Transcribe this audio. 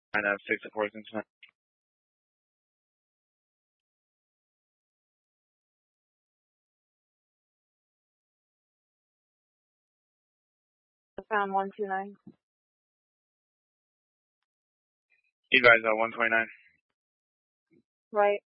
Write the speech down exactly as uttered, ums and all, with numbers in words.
I have six supports in tonight. Found one two nine. You guys are one twenty-nine. Right.